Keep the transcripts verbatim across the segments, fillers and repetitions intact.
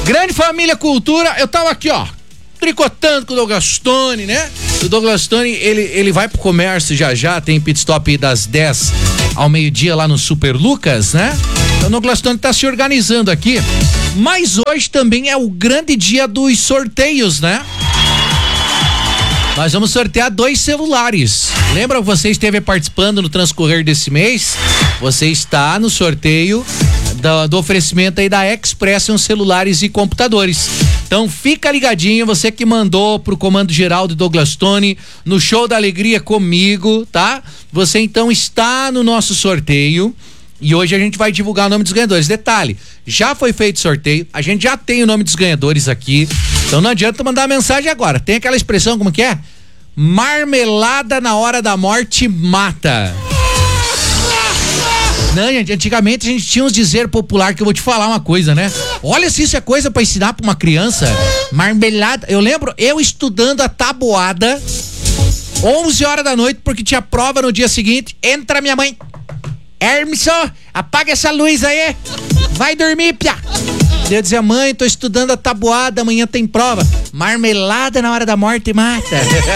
Grande família Cultura, eu tava aqui, ó, tricotando com o Douglas Tony, né? O Douglas Tony, ele, ele vai pro comércio já já, tem pit stop das dez ao meio-dia lá no Super Lucas, né? Então o Douglas Tony tá se organizando aqui, mas hoje também é o grande dia dos sorteios, né? Nós vamos sortear dois celulares. Lembra que você esteve participando no transcorrer desse mês? Você está no sorteio do, do oferecimento aí da Expression Celulares e Computadores. Então fica ligadinho, você que mandou pro comando geral do Douglas Tony no Show da Alegria comigo, tá? Você então está no nosso sorteio e hoje a gente vai divulgar o nome dos ganhadores. Detalhe, já foi feito sorteio, a gente já tem o nome dos ganhadores aqui, então não adianta mandar mensagem agora. Tem aquela expressão, como que é? Marmelada na hora da morte mata. Não, gente, antigamente a gente tinha uns dizer popular que eu vou te falar uma coisa, né? Olha se isso é coisa pra ensinar pra uma criança. Marmelada, eu lembro eu estudando a tabuada onze horas da noite porque tinha prova no dia seguinte. Entra minha mãe. Hermson, apaga essa luz aí. Vai dormir, piá. Eu dizia, mãe, tô estudando a tabuada, amanhã tem prova. Marmelada na hora da morte mata.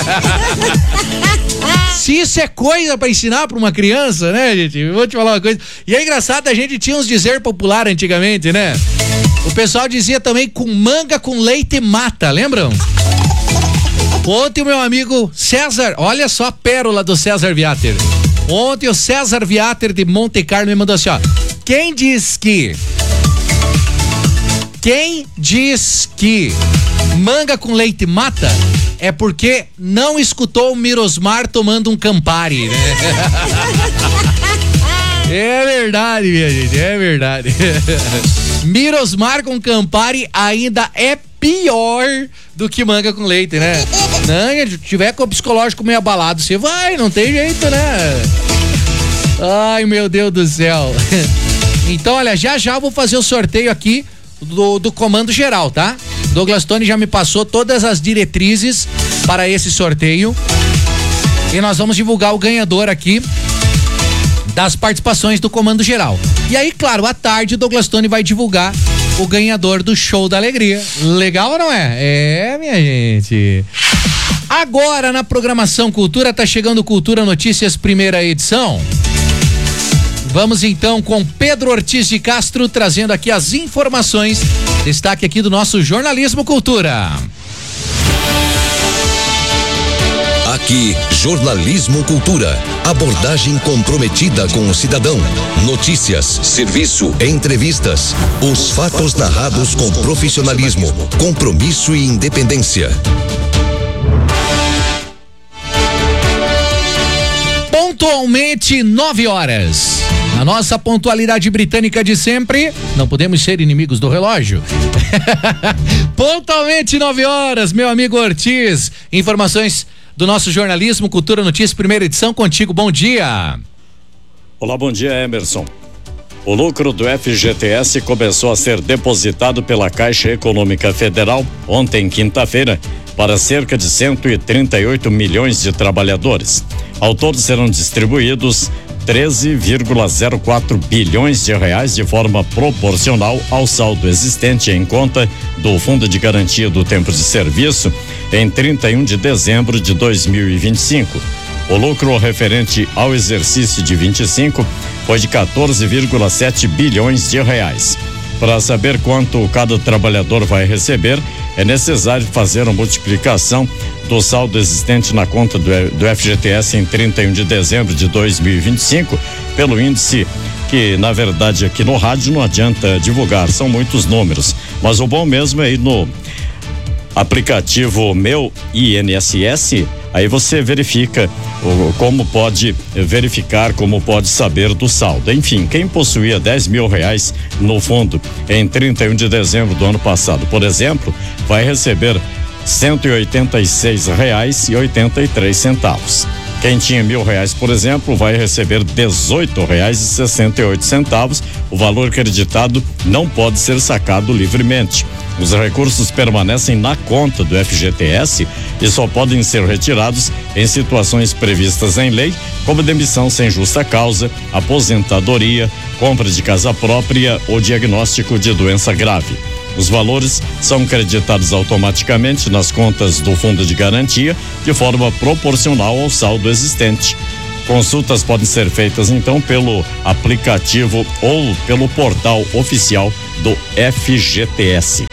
Se isso é coisa pra ensinar pra uma criança, né, gente? Eu vou te falar uma coisa. E é engraçado, a gente tinha uns dizer popular antigamente, né? O pessoal dizia também com manga com leite mata, lembram? Ontem o meu amigo César, olha só a pérola do César Viater. Ontem o César Viater de Monte Carlo me mandou assim, ó. Quem diz que... Quem diz que manga com leite mata é porque não escutou o Mirosmar tomando um Campari, né? É verdade, minha gente, é verdade. Mirosmar com Campari ainda é pior do que manga com leite, né? Não, se tiver com o psicológico meio abalado, você vai, não tem jeito, né? Ai, meu Deus do céu. Então, olha, já já eu vou fazer o sorteio aqui Do, do comando geral, tá? Douglas Tony já me passou todas as diretrizes para esse sorteio e nós vamos divulgar o ganhador aqui das participações do comando geral. E aí, claro, à tarde o Douglas Tony vai divulgar o ganhador do Show da Alegria. Legal ou não é? É, minha gente. Agora na programação Cultura tá chegando Cultura Notícias, primeira edição. Vamos então com Pedro Ortiz de Castro trazendo aqui as informações. Destaque aqui do nosso Jornalismo Cultura. Aqui, Jornalismo Cultura. Abordagem comprometida com o cidadão. Notícias, serviço, entrevistas. Os fatos narrados com profissionalismo, compromisso e independência. Pontualmente nove horas. A nossa pontualidade britânica de sempre, não podemos ser inimigos do relógio. Pontualmente nove horas, meu amigo Ortiz. Informações do nosso Jornalismo Cultura Notícias, primeira edição, contigo, bom dia. Olá, bom dia, Emerson. O lucro do F G T S começou a ser depositado pela Caixa Econômica Federal ontem, quinta-feira, para cerca de cento e trinta e oito milhões de trabalhadores. Ao todo serão distribuídos treze vírgula zero quatro bilhões de reais de forma proporcional ao saldo existente em conta do Fundo de Garantia do Tempo de Serviço em trinta e um de dezembro de dois mil e vinte e cinco. O lucro referente ao exercício de vinte e cinco foi de quatorze vírgula sete bilhões de reais. Para saber quanto cada trabalhador vai receber, é necessário fazer a multiplicação do saldo existente na conta do, do F G T S em trinta e um de dezembro de dois mil e vinte e cinco pelo índice que, na verdade, aqui no rádio não adianta divulgar, são muitos números, mas o bom mesmo é ir no aplicativo Meu I N S S, aí você verifica o, como pode verificar, como pode saber do saldo. Enfim, quem possuía dez mil reais no fundo em trinta e um de dezembro do ano passado, por exemplo, vai receber cento e oitenta e seis reais e oitenta e três centavos. Quem tinha mil reais, por exemplo, vai receber dezoito reais e sessenta e oito centavos. O valor creditado não pode ser sacado livremente. Os recursos permanecem na conta do F G T S e só podem ser retirados em situações previstas em lei, como demissão sem justa causa, aposentadoria, compra de casa própria ou diagnóstico de doença grave. Os valores são creditados automaticamente nas contas do Fundo de Garantia de forma proporcional ao saldo existente. Consultas podem ser feitas então pelo aplicativo ou pelo portal oficial do F G T S.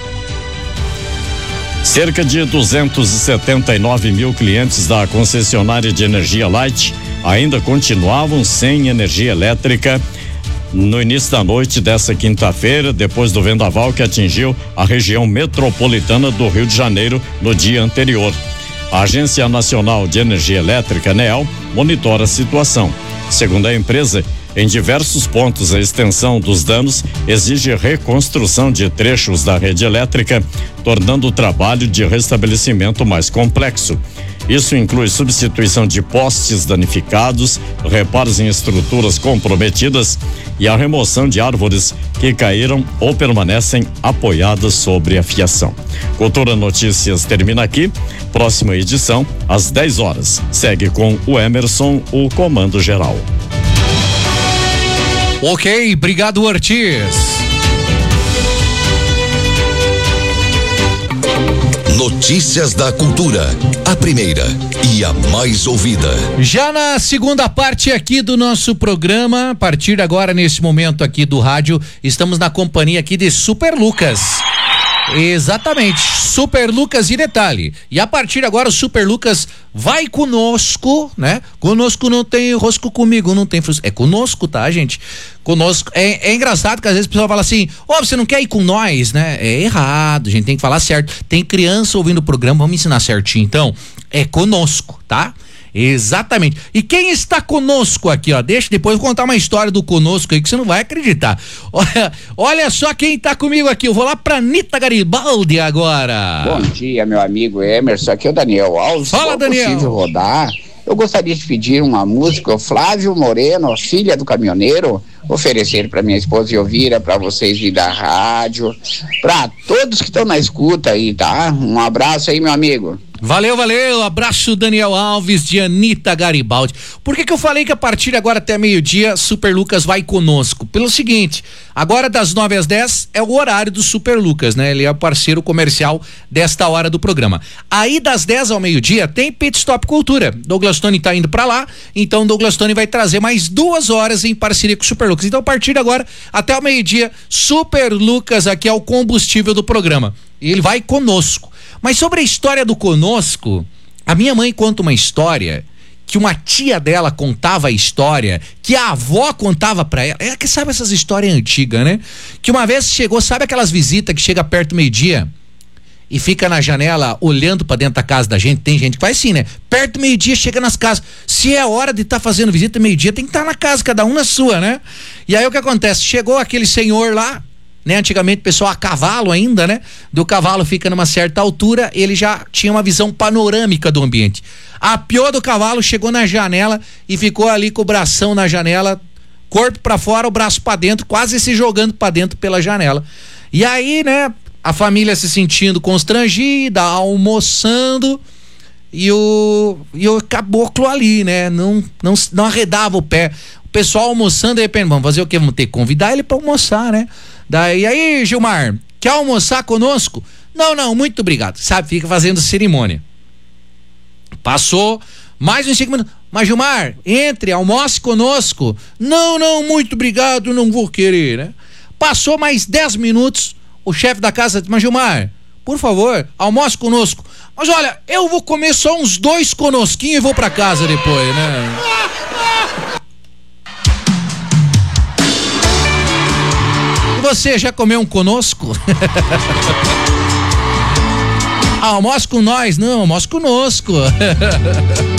Cerca de duzentos e setenta e nove mil clientes da concessionária de energia Light ainda continuavam sem energia elétrica no início da noite dessa quinta-feira, depois do vendaval que atingiu a região metropolitana do Rio de Janeiro no dia anterior. A Agência Nacional de Energia Elétrica, ANEEL, monitora a situação. Segundo a empresa, em diversos pontos a extensão dos danos exige reconstrução de trechos da rede elétrica, tornando o trabalho de restabelecimento mais complexo. Isso inclui substituição de postes danificados, reparos em estruturas comprometidas e a remoção de árvores que caíram ou permanecem apoiadas sobre a fiação. Cultura Notícias termina aqui. Próxima edição, às dez horas. Segue com o Emerson, o comando geral. Ok, obrigado, Ortiz. Notícias da Cultura, a primeira e a mais ouvida. Já na segunda parte aqui do nosso programa, a partir de agora, nesse momento aqui do rádio, estamos na companhia aqui de Super Lucas. Exatamente, Super Lucas e detalhe. E a partir de agora o Super Lucas vai conosco, né? Conosco não tem rosco, comigo não tem frusco. É conosco, tá, gente? Conosco. É, é engraçado que às vezes o pessoal fala assim: ó, oh, você não quer ir com nós, né? É errado, a gente tem que falar certo. Tem criança ouvindo o programa, vamos ensinar certinho. Então, é conosco, tá? Exatamente. E quem está conosco aqui, ó, deixa depois eu contar uma história do conosco aí que você não vai acreditar. Olha, olha só quem está comigo aqui, eu vou lá pra Anitta Garibaldi agora. Bom dia, meu amigo Emerson, aqui é o Daniel Alves. Fala, Daniel. Se possível rodar, eu gostaria de pedir uma música, o Flávio Moreno, Filha do Caminhoneiro, oferecer para minha esposa Elvira, para vocês de da rádio, para todos que estão na escuta aí, tá? Um abraço aí, meu amigo. Valeu, valeu, abraço Daniel Alves de Anitta Garibaldi. Por que que eu falei que a partir de agora até meio-dia Super Lucas vai conosco? Pelo seguinte, agora das nove às dez é o horário do Super Lucas, né? Ele é o parceiro comercial desta hora do programa. Aí das dez ao meio-dia tem Pit Stop Cultura. Douglas Tony tá indo pra lá, então Douglas Tony vai trazer mais duas horas em parceria com o Super Lucas. Então a partir de agora até o meio-dia, Super Lucas aqui é o combustível do programa. E ele vai conosco. Mas sobre a história do conosco, a minha mãe conta uma história que uma tia dela contava a história, que a avó contava pra ela. É que sabe essas histórias antigas, né? Que uma vez chegou, sabe aquelas visitas que chega perto do meio-dia e fica na janela olhando pra dentro da casa da gente? Tem gente que faz assim, né? Perto do meio-dia chega nas casas. Se é hora de estar tá fazendo visita meio-dia, tem que estar tá na casa, cada um na sua, né? E aí o que acontece? Chegou aquele senhor lá, né? Antigamente o pessoal a cavalo ainda, né? Do cavalo fica numa certa altura, ele já tinha uma visão panorâmica do ambiente. A pior do cavalo chegou na janela e ficou ali com o bração na janela, corpo pra fora, o braço pra dentro, quase se jogando pra dentro pela janela. E aí, né? A família se sentindo constrangida, almoçando, e o, e o caboclo ali, né? Não, não, não arredava o pé. O pessoal almoçando, de repente, vamos fazer o quê? Vamos ter que convidar ele pra almoçar, né? Daí, aí, Gilmar, quer almoçar conosco? Não, não, muito obrigado. Sabe, fica fazendo cerimônia. Passou mais uns cinco minutos. Mas, Gilmar, entre, almoce conosco. Não, não, muito obrigado, não vou querer, né? Passou mais dez minutos, o chefe da casa disse: mas, Gilmar, por favor, almoce conosco. Mas olha, eu vou comer só uns dois conosquinhos e vou pra casa depois, né? Você já comeu um conosco? Almoço com nós? Não, almoço conosco.